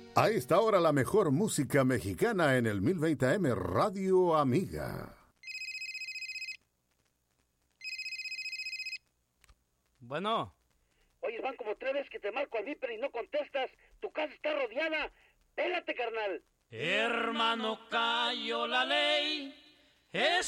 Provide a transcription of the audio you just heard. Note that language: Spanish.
A esta hora la mejor música mexicana en el 1020 AM Radio Amiga. Bueno. Oye, van como 3 veces que te marco al Viper y no contestas. Tu casa está rodeada. Pélate, carnal. Hermano, cayó la ley. Es